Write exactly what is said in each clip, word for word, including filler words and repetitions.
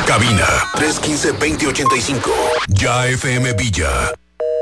Cabina tres uno cinco, dos cero ocho cinco. Ya F M Villa.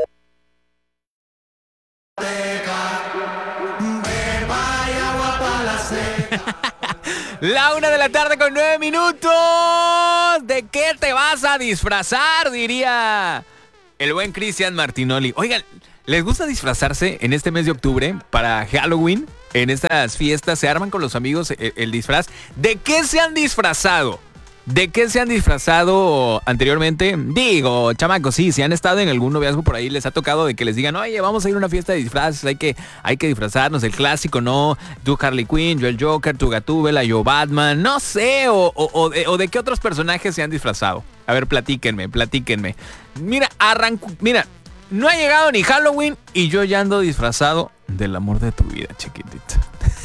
La una de la tarde con nueve minutos. ¿De qué te vas a disfrazar? Diría el buen Cristian Martinoli. Oigan, ¿les gusta disfrazarse en este mes de octubre para Halloween? En estas fiestas se arman con los amigos el, el disfraz. ¿De qué se han disfrazado? ¿De qué se han disfrazado anteriormente? Digo, chamacos, sí, si han estado en algún noviazgo por ahí, les ha tocado de que les digan, oye, vamos a ir a una fiesta de disfraces, hay que, hay que disfrazarnos, el clásico, ¿no? Tú Harley Quinn, yo el Joker, tú Gatúbela, yo Batman, no sé, o, o, o, de, o de qué otros personajes se han disfrazado. A ver, platíquenme, platíquenme. Mira, arranco, mira, no ha llegado ni Halloween y yo ya ando disfrazado del amor de tu vida, chiquitita.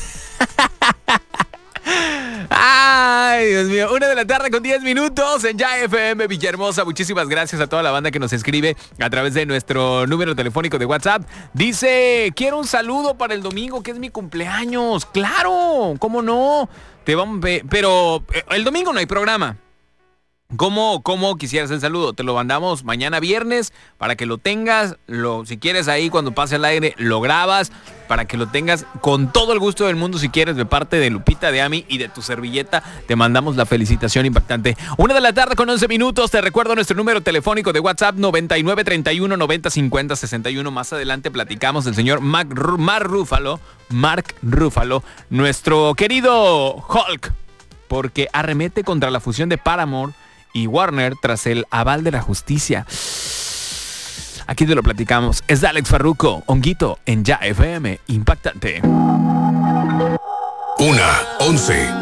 Ay, Dios mío, una de la tarde con diez minutos en Ya F M Villahermosa. Muchísimas gracias a toda la banda que nos escribe a través de nuestro número telefónico de WhatsApp. Dice, quiero un saludo para el domingo, que es mi cumpleaños. ¡Claro! ¿Cómo no? Te vamos, pero el domingo no hay programa. ¿Cómo, ¿Cómo quisieras el saludo? Te lo mandamos mañana viernes para que lo tengas. Lo, si quieres ahí cuando pase al aire lo grabas para que lo tengas con todo el gusto del mundo. Si quieres, de parte de Lupita, de Ami y de tu servilleta, te mandamos la felicitación impactante. Una de la tarde con once minutos. Te recuerdo nuestro número telefónico de WhatsApp noventa y nueve, treinta y uno, noventa, cincuenta, sesenta y uno. Más adelante platicamos del señor Mark, Mark Ruffalo, Mark Ruffalo, nuestro querido Hulk, porque arremete contra la fusión de Paramore y Warner tras el aval de la justicia. Aquí te lo platicamos. Es de Alex Farruko, Honguito, en Ya F M. Impactante. Una, once.